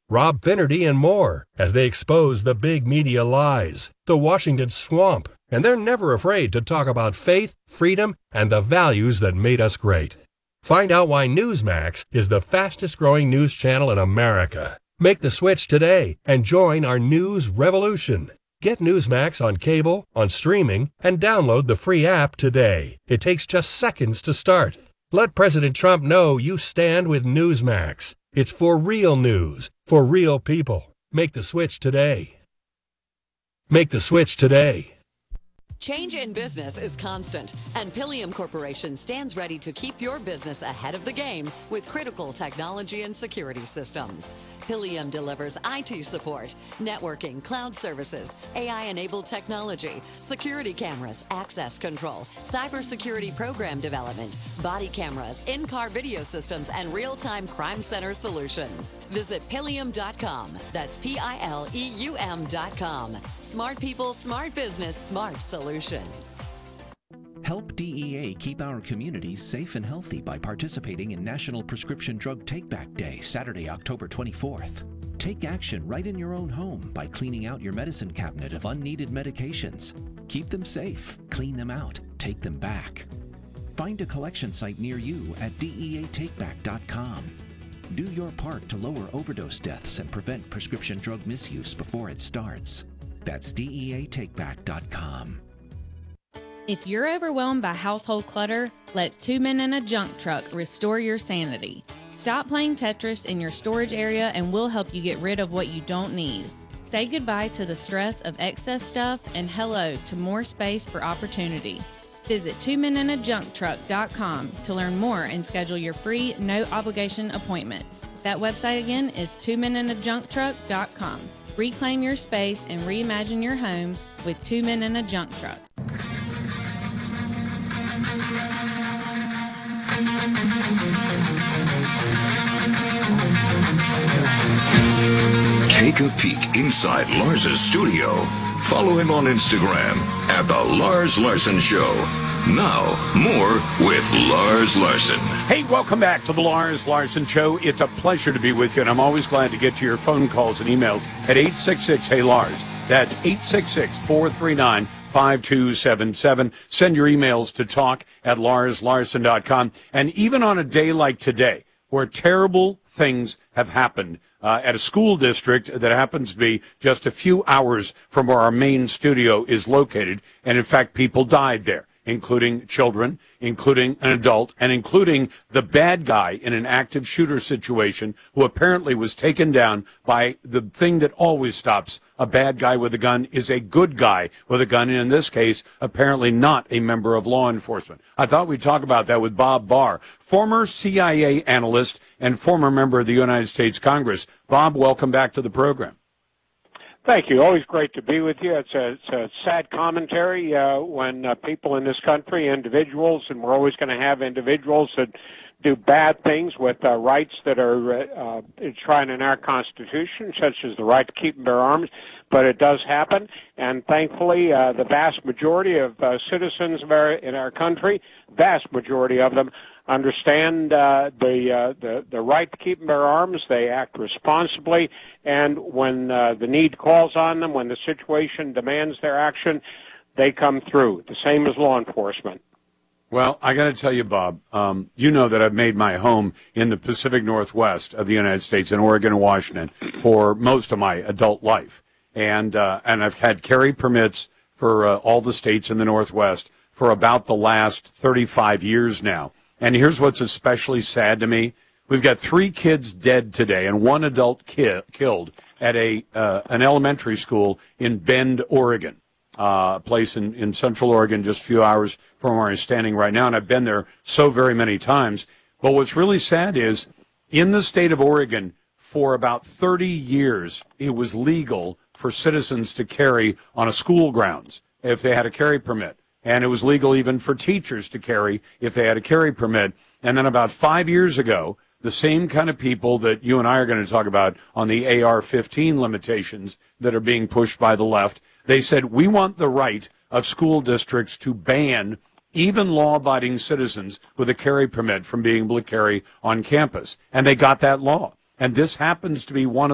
Rob Finnerty, and more as they expose the big media lies, the Washington swamp, and they're never afraid to talk about faith, freedom, and the values that made us great. Find out why Newsmax is the fastest growing news channel in America. Make the switch today and join our news revolution. Get Newsmax on cable, on streaming, and download the free app today. It takes just seconds to start. Let President Trump know you stand with Newsmax. It's for real news, for real people. Make the switch today. Make the switch today. Change in business is constant, and Pilium Corporation stands ready to keep your business ahead of the game with critical technology and security systems. Pilium delivers IT support, networking, cloud services, AI-enabled technology, security cameras, access control, cybersecurity program development, body cameras, in-car video systems, and real-time crime center solutions. Visit Pilium.com. That's Pileum.com. Smart people, smart business, smart solutions. Help DEA keep our communities safe and healthy by participating in National Prescription Drug Take-Back Day, Saturday, October 24th. Take action right in your own home by cleaning out your medicine cabinet of unneeded medications. Keep them safe, clean them out, take them back. Find a collection site near you at DEATakeback.com. Do your part to lower overdose deaths and prevent prescription drug misuse before it starts. That's DEATakeback.com. If you're overwhelmed by household clutter, let Two Men in a Junk Truck restore your sanity. Stop playing Tetris in your storage area and we'll help you get rid of what you don't need. Say goodbye to the stress of excess stuff and hello to more space for opportunity. Visit twomeninajuncktruck.com to learn more and schedule your free, no-obligation appointment. That website again is twomeninajuncktruck.com. Reclaim your space and reimagine your home with Two Men in a Junk Truck. Take a peek inside Lars's studio. Follow him on Instagram at The Lars Larson Show. Now, more with Lars Larson. Hey, welcome back to The Lars Larson Show. It's a pleasure to be with you, and I'm always glad to get to your phone calls and emails at 866-HEY-LARS. That's 866-439-5277. Send your emails to talk@larslarson.com. And even on a day like today, where terrible things have happened at a school district that happens to be just a few hours from where our main studio is located, and in fact, people died there, including children, including an adult, and including the bad guy in an active shooter situation who apparently was taken down by the thing that always stops a bad guy with a gun is a good guy with a gun, and in this case, apparently not a member of law enforcement. I thought we'd talk about that with Bob Barr, former CIA analyst and former member of the United States Congress. Bob, welcome back to the program. Thank you. Always great to be with you. It's a sad commentary when people in this country, individuals, and we're always going to have individuals that do bad things with rights that are enshrined in our Constitution, such as the right to keep and bear arms. But it does happen, and thankfully, the vast majority of citizens in our country, vast majority of them, understand the right to keep and bear arms. They act responsibly, and when the need calls on them, when the situation demands their action, they come through, the same as law enforcement. Well, I got to tell you, Bob, you know that I've made my home in the Pacific Northwest of the United States, in Oregon and Washington, for most of my adult life. And I've had carry permits for all the states in the Northwest for about the last 35 years now. And here's what's especially sad to me. We've got 3 kids dead today and 1 adult killed at an elementary school in Bend, Oregon, a place in Central Oregon, just a few hours from where I'm standing right now. And I've been there so very many times. But what's really sad is in the state of Oregon, for about 30 years, it was legal for citizens to carry on a school grounds if they had a carry permit. And it was legal even for teachers to carry if they had a carry permit. And then about 5 years ago, the same kind of people that you and I are going to talk about on the AR-15 limitations that are being pushed by the left, they said, we want the right of school districts to ban even law-abiding citizens with a carry permit from being able to carry on campus. And they got that law. And this happens to be one of